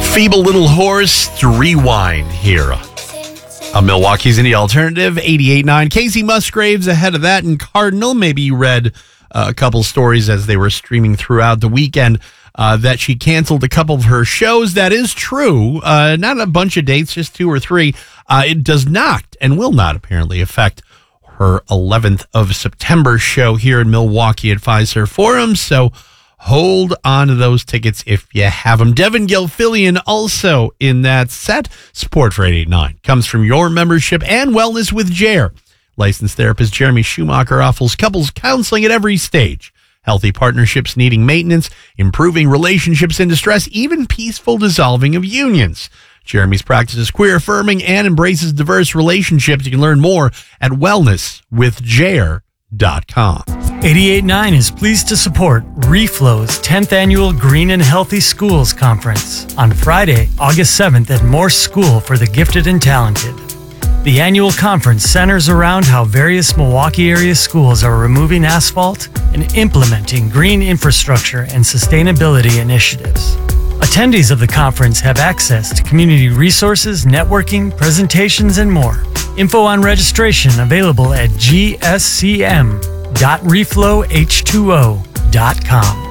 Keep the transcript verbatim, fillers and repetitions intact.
Feeble Little Horse, Rewind here. Uh, Milwaukee's in the alternative, eighty-eight nine. Casey Musgraves ahead of that, and Cardinal. Maybe you read uh, a couple stories as they were streaming throughout the weekend uh, that she canceled a couple of her shows. That is true. Uh, not a bunch of dates, just two or three. Uh, it does not and will not apparently affect her eleventh of September show here in Milwaukee at Fiserv Forum. So hold on to those tickets if you have them. Devin Gilfillian also in that set. Support for eighty-eight nine comes from your membership and Wellness with Jer. Licensed therapist Jeremy Schumacher offers couples counseling at every stage. Healthy partnerships needing maintenance, improving relationships in distress, even peaceful dissolving of unions. Jeremy's practice is queer affirming and embraces diverse relationships. You can learn more at wellness with jer dot com. eighty-eight nine is pleased to support Reflow's tenth Annual Green and Healthy Schools Conference on Friday, August seventh at Morse School for the Gifted and Talented. The annual conference centers around how various Milwaukee area schools are removing asphalt and implementing green infrastructure and sustainability initiatives. Attendees of the conference have access to community resources, networking, presentations, and more. Info on registration available at g s c m dot reflow h two o dot com.